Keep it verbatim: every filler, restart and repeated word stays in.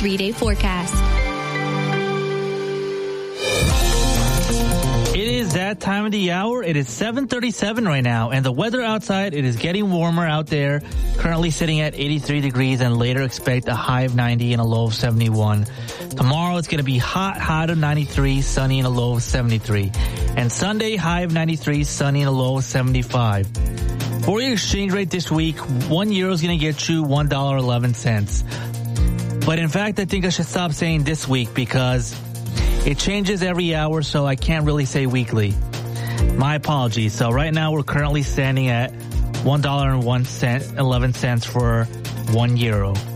three-day forecast. It is that time of the hour. It is seven thirty-seven right now, and the weather outside, it is getting warmer out there. Currently sitting at eighty-three degrees, and later expect a high of ninety and a low of seventy-one. Tomorrow it's going to be hot, high of ninety-three, sunny and a low of seventy-three. And Sunday, high of ninety-three, sunny and a low of seventy-five. For your exchange rate this week, one euro is going to get you one dollar and eleven cents. But in fact, I think I should stop saying this week because it changes every hour, so I can't really say weekly. My apologies. So right now we're currently standing at one dollar and eleven cents for one euro.